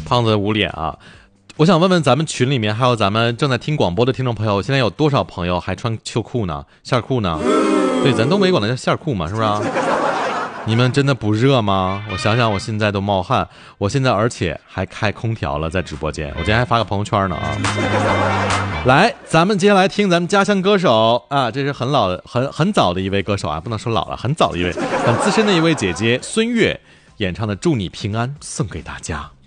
胖子捂脸啊！我想问问咱们群里面还有咱们正在听广播的听众朋友，现在有多少朋友还穿秋裤呢？线裤呢？对，咱东北管它叫线裤嘛，是不是啊？你们真的不热吗？我想想，我现在都冒汗，我现在而且还开空调了，在直播间，我今天还发个朋友圈呢啊！来，咱们接下来听咱们家乡歌手啊，这是很老的、很早的一位歌手啊，不能说老了，很早的一位、很资深的一位姐姐孙悦演唱的《祝你平安》，送给大家。